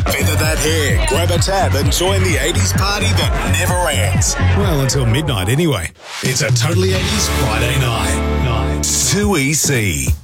Feather that hair, grab a tab and join the 80s party that never ends. Well, until midnight anyway. It's a Totally 80s Friday night. 2EC.